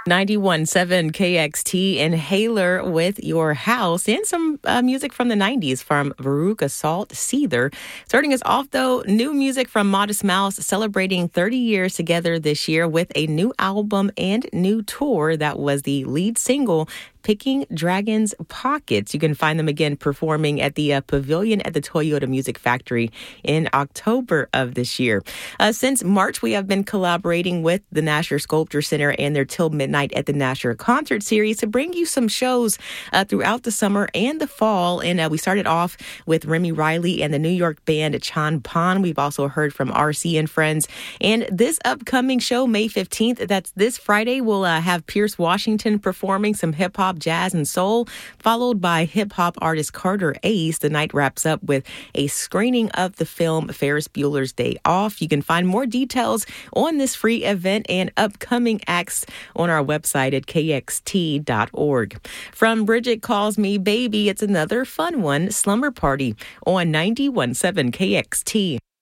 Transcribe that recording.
91.7 KXT Inhaler with Your House, and some music from the 90s from Veruca Salt, Seether. Starting us off, though, new music from Modest Mouse, celebrating 30 years together this year with a new album and new tour. That was the lead single, Picking Dragons Pockets. You can find them again performing at the Pavilion at the Toyota Music Factory in October of this year. Since March, we have been collaborating with the Nasher Sculpture Center and their Till Midnight at the Nasher concert series to bring you some shows throughout the summer and the fall. And we started off with Remy Riley and the New York band Chan Pan. We've also heard from RC and Friends. And this upcoming show, May 15th, that's this Friday, we'll have Pierce Washington performing some hip-hop, jazz, and soul, followed by hip-hop artist Carter Ace. The night wraps up with a screening of the film Ferris Bueller's Day Off. You can find more details on this free event and upcoming acts on our website at kxt.org. From Bridget Calls Me Baby, it's another fun one, Slumber Party on 91.7 KXT.